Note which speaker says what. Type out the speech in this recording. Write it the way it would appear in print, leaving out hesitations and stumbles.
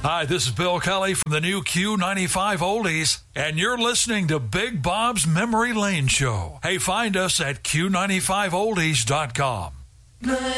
Speaker 1: Hi, this is Bill Kelly from the new Q95 Oldies, and you're listening to Big Bob's Memory Lane Show. Hey, find us at Q95oldies.com.